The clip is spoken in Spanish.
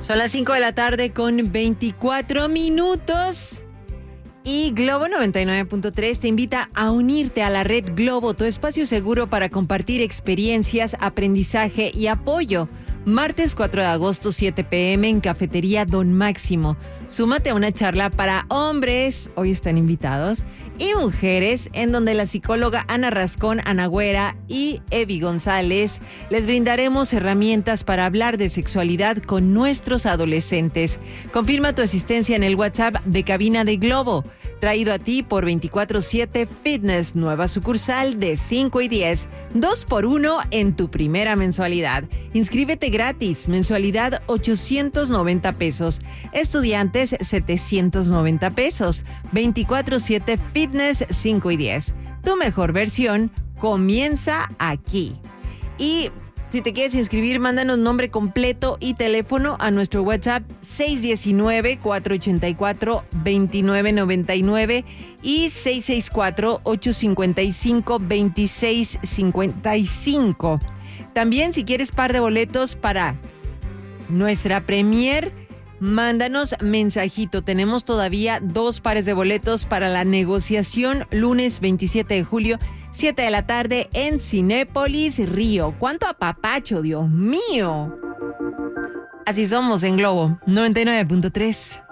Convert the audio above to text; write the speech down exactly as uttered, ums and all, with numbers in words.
Son las cinco de la tarde con veinticuatro minutos. Y Globo noventa y nueve punto tres te invita a unirte a la red Globo, tu espacio seguro para compartir experiencias, aprendizaje y apoyo. Martes cuatro de agosto, siete pm en Cafetería Don Máximo. Súmate a una charla para hombres, hoy están invitados, y mujeres, en donde la psicóloga Ana Rascón, Ana Güera y Evi González les brindaremos herramientas para hablar de sexualidad con nuestros adolescentes. Confirma tu asistencia en el WhatsApp de Cabina de Globo. Traído a ti por veinticuatro siete Fitness, nueva sucursal de cinco y diez. dos por uno en tu primera mensualidad. Inscríbete gratis, mensualidad ochocientos noventa pesos. Estudiantes setecientos noventa pesos. veinticuatro siete Fitness cinco y diez. Tu mejor versión comienza aquí. Y si te quieres inscribir, mándanos nombre completo y teléfono a nuestro WhatsApp seis uno nueve, cuatro ocho cuatro, dos nueve nueve nueve y seis seis cuatro, ocho cinco cinco, dos seis cinco cinco. También, si quieres par de boletos para nuestra premier, mándanos mensajito. Tenemos todavía dos pares de boletos para la negociación lunes veintisiete de julio, siete de la tarde en Cinépolis Río. ¡Cuánto apapacho, Dios mío! Así somos en Globo noventa y nueve punto tres.